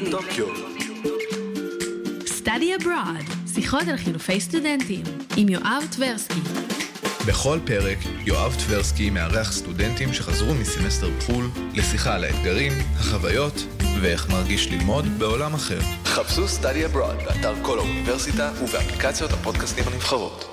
טוקיו. Study Abroad, שיחות על חילופי סטודנטים, עם יואב טברסקי. בכל פרק, יואב טברסקי מארח סטודנטים שחזרו מסמסטר בחול לשיחה על האתגרים, החוויות ואיך מרגיש ללמוד בעולם אחר. חפשו Study Abroad באתר כל האוניברסיטה ובאפליקציות הפודקאסטים הנבחרות.